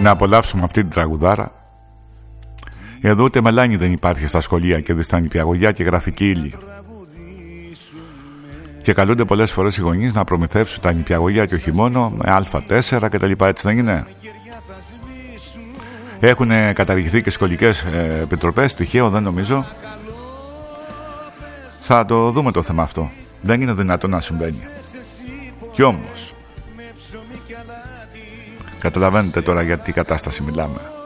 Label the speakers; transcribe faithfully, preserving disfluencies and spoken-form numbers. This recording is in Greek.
Speaker 1: να απολαύσουμε αυτή την τραγουδάρα. Εδώ ούτε μελάνι δεν υπάρχει στα σχολεία και δεν στα νηπιαγωγεία και γραφική ύλη. Και καλούνται πολλές φορές οι γονείς να προμηθεύσουν τα νηπιαγωγεία και όχι μόνο με Α τέσσερα και τα λοιπά, έτσι δεν είναι? Έχουν καταργηθεί και σχολικές ε, επιτροπές, τυχαίο δεν νομίζω. Θα το δούμε το θέμα αυτό. Δεν είναι δυνατόν να συμβαίνει. Κι όμως καταλαβαίνετε τώρα για τι κατάσταση μιλάμε.